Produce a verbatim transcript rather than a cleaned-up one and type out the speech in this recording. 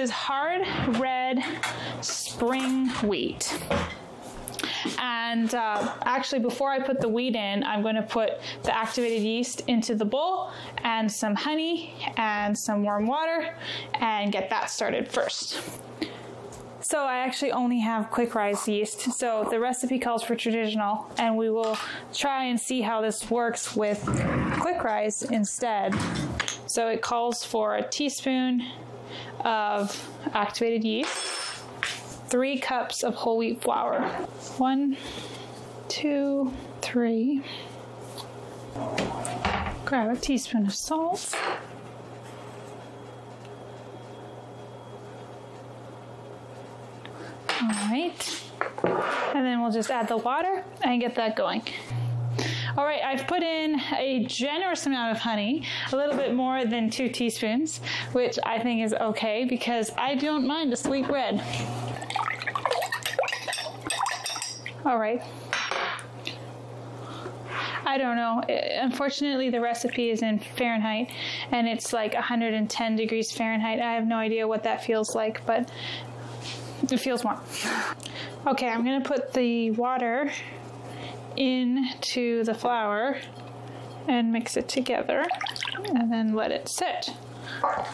is hard red spring wheat. And uh, actually, before I put the wheat in, I'm going to put the activated yeast into the bowl and some honey and some warm water and get that started first. So I actually only have quick rise yeast. So the recipe calls for traditional, and we will try and see how this works with quick rise instead. So it calls for a teaspoon of activated yeast, three cups of whole wheat flour. One, two, three. Grab a teaspoon of salt. All right. And then we'll just add the water and get that going. All right, I've put in a generous amount of honey, a little bit more than two teaspoons, which I think is okay because I don't mind a sweet bread. All right. I don't know. Unfortunately, the recipe is in Fahrenheit, and it's like one hundred ten degrees Fahrenheit. I have no idea what that feels like, but it feels warm. Okay, I'm going to put the water into the flour and mix it together, and then let it sit.